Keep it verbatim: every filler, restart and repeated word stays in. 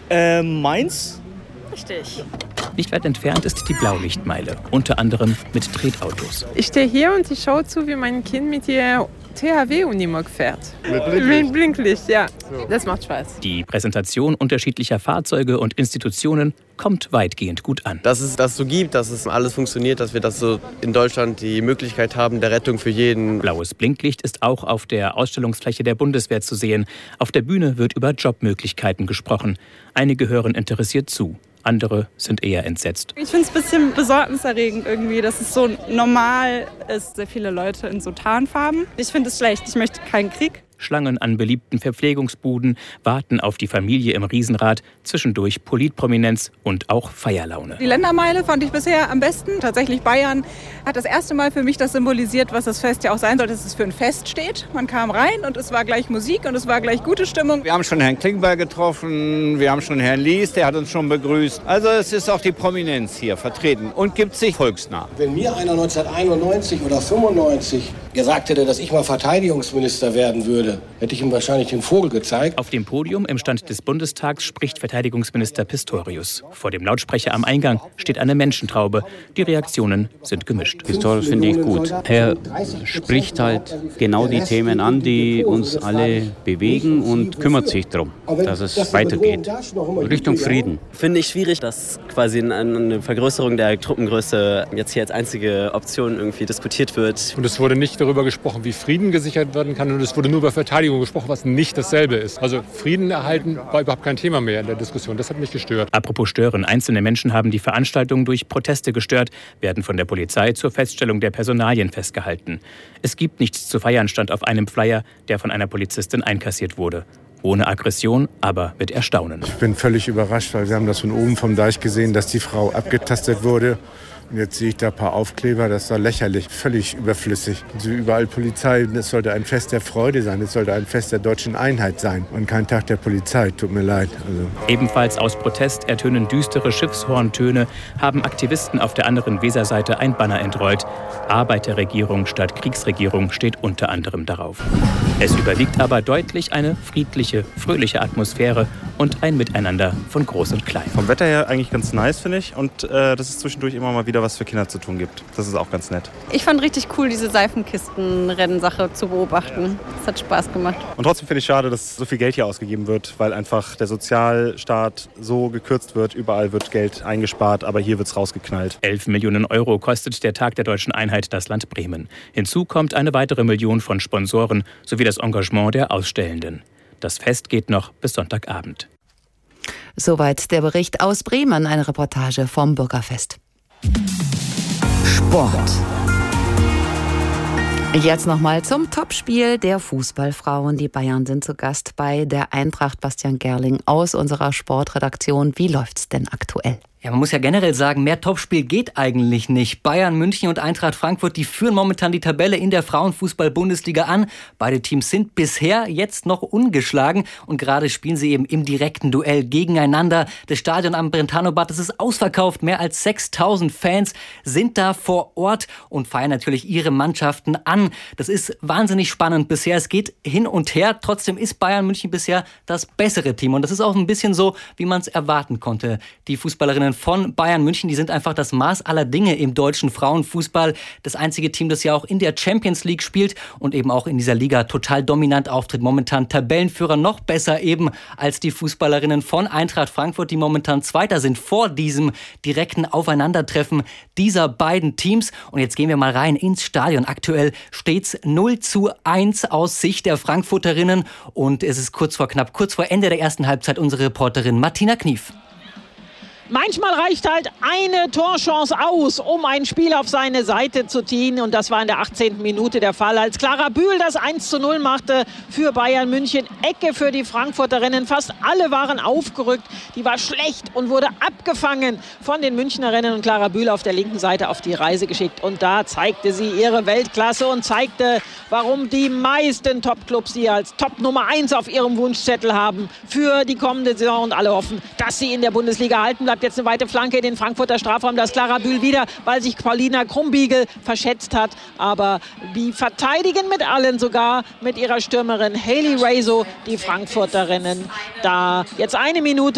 Äh, Mainz? Richtig. Nicht weit entfernt ist die Blaulichtmeile, unter anderem mit Tretautos. Ich stehe hier und ich schaue zu, wie mein Kind mit ihr T H W-Unimog fährt. Mit Blinklicht? Mit Blinklicht, ja. So. Das macht Spaß. Die Präsentation unterschiedlicher Fahrzeuge und Institutionen kommt weitgehend gut an. Dass es das so gibt, dass es alles funktioniert, dass wir das so in Deutschland die Möglichkeit haben der Rettung für jeden. Blaues Blinklicht ist auch auf der Ausstellungsfläche der Bundeswehr zu sehen. Auf der Bühne wird über Jobmöglichkeiten gesprochen. Einige hören interessiert zu. Andere sind eher entsetzt. Ich finde es ein bisschen besorgniserregend irgendwie, dass es so normal ist, sehr viele Leute in so Tarnfarben. Ich finde es schlecht. Ich möchte keinen Krieg. Schlangen an beliebten Verpflegungsbuden, warten auf die Familie im Riesenrad, zwischendurch Politprominenz und auch Feierlaune. Die Ländermeile fand ich bisher am besten. Tatsächlich Bayern hat das erste Mal für mich das symbolisiert, was das Fest ja auch sein soll, dass es für ein Fest steht. Man kam rein und es war gleich Musik und es war gleich gute Stimmung. Wir haben schon Herrn Klingbeil getroffen, wir haben schon Herrn Lies, der hat uns schon begrüßt. Also es ist auch die Prominenz hier vertreten und gibt sich volksnah. Wenn mir einer neunzehnhunderteinundneunzig oder fünfundneunzig gesagt hätte, dass ich mal Verteidigungsminister werden würde, hätte ich ihm wahrscheinlich den Vogel gezeigt. Auf dem Podium im Stand des Bundestags spricht Verteidigungsminister Pistorius. Vor dem Lautsprecher am Eingang steht eine Menschentraube. Die Reaktionen sind gemischt. Pistorius finde ich gut. Er spricht halt genau die Themen an, die uns alle bewegen und kümmert sich darum, dass es weitergeht. Richtung Frieden. Finde ich schwierig, dass quasi eine Vergrößerung der Truppengröße jetzt hier als einzige Option irgendwie diskutiert wird. Und es wurde nicht darüber gesprochen, wie Frieden gesichert werden kann, und es wurde nur über Verteidigung gesprochen, was nicht dasselbe ist. Also Frieden erhalten war überhaupt kein Thema mehr in der Diskussion. Das hat mich gestört. Apropos stören. Einzelne Menschen haben die Veranstaltung durch Proteste gestört, werden von der Polizei zur Feststellung der Personalien festgehalten. Es gibt nichts zu feiern, stand auf einem Flyer, der von einer Polizistin einkassiert wurde. Ohne Aggression, aber mit Erstaunen. Ich bin völlig überrascht, weil wir haben das von oben vom Deich gesehen, dass die Frau abgetastet wurde. Und jetzt sehe ich da ein paar Aufkleber, das war lächerlich, völlig überflüssig. Also überall Polizei, es sollte ein Fest der Freude sein, es sollte ein Fest der deutschen Einheit sein und kein Tag der Polizei, tut mir leid. Also. Ebenfalls aus Protest ertönen düstere Schiffshorntöne, haben Aktivisten auf der anderen Weserseite ein Banner entrollt. Arbeiterregierung statt Kriegsregierung steht unter anderem darauf. Es überwiegt aber deutlich eine friedliche, fröhliche Atmosphäre und ein Miteinander von Groß und Klein. Vom Wetter her eigentlich ganz nice, finde ich. Und äh, dass es zwischendurch immer mal wieder was für Kinder zu tun gibt. Das ist auch ganz nett. Ich fand richtig cool, diese Seifenkistenrennsache zu beobachten. Das hat Spaß gemacht. Und trotzdem finde ich schade, dass so viel Geld hier ausgegeben wird, weil einfach der Sozialstaat so gekürzt wird. Überall wird Geld eingespart, aber hier wird es rausgeknallt. Elf Millionen Euro kostet der Tag der deutschen Einheit das Land Bremen. Hinzu kommt eine weitere Million von Sponsoren sowie das Engagement der Ausstellenden. Das Fest geht noch bis Sonntagabend. Soweit der Bericht aus Bremen, eine Reportage vom Bürgerfest. Sport. Jetzt nochmal zum Topspiel der Fußballfrauen. Die Bayern sind zu Gast bei der Eintracht. Bastian Gerling aus unserer Sportredaktion. Wie läuft's denn aktuell? Ja, man muss ja generell sagen, mehr Topspiel geht eigentlich nicht. Bayern München und Eintracht Frankfurt, die führen momentan die Tabelle in der Frauenfußball-Bundesliga an. Beide Teams sind bisher jetzt noch ungeschlagen und gerade spielen sie eben im direkten Duell gegeneinander. Das Stadion am Brentano-Bad, das ist ausverkauft. Mehr als sechstausend Fans sind da vor Ort und feiern natürlich ihre Mannschaften an. Das ist wahnsinnig spannend bisher. Es geht hin und her. Trotzdem ist Bayern München bisher das bessere Team und das ist auch ein bisschen so, wie man es erwarten konnte. Die Fußballerinnen von Bayern München, die sind einfach das Maß aller Dinge im deutschen Frauenfußball. Das einzige Team, das ja auch in der Champions League spielt und eben auch in dieser Liga total dominant auftritt. Momentan Tabellenführer, noch besser eben als die Fußballerinnen von Eintracht Frankfurt, die momentan Zweiter sind vor diesem direkten Aufeinandertreffen dieser beiden Teams. Und jetzt gehen wir mal rein ins Stadion. Aktuell steht's null zu eins aus Sicht der Frankfurterinnen und es ist kurz vor knapp, kurz vor Ende der ersten Halbzeit unsere Reporterin Martina Knief. Manchmal reicht halt eine Torchance aus, um ein Spiel auf seine Seite zu ziehen. Und das war in der achtzehnten Minute der Fall, als Clara Bühl das eins zu null machte für Bayern München. Ecke für die Frankfurterinnen. Fast alle waren aufgerückt. Die war schlecht und wurde abgefangen von den Münchnerinnen. Und Clara Bühl auf der linken Seite auf die Reise geschickt. Und da zeigte sie ihre Weltklasse und zeigte, warum die meisten Topclubs sie als Top Nummer eins auf ihrem Wunschzettel haben für die kommende Saison. Und alle hoffen, dass sie in der Bundesliga halten bleibt. Jetzt eine weite Flanke in den Frankfurter Strafraum. Da ist Clara Bühl wieder, weil sich Paulina Krumbiegel verschätzt hat. Aber die verteidigen mit allen, sogar mit ihrer Stürmerin Hayley Raso, die Frankfurterinnen. Da jetzt eine Minute